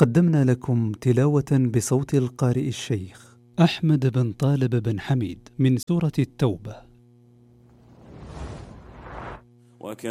قدمنا لكم تلاوة بصوت القارئ الشيخ أحمد بن طالب بن حميد من سورة التوبة.